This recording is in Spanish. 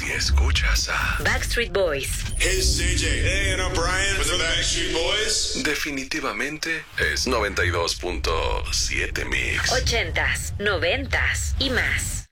si escuchas a Backstreet Boys. Hey, CJ. Hey, and I'm Brian with the Backstreet Boys. definitivamente es 92.7 Mix. 80s, 90s y más.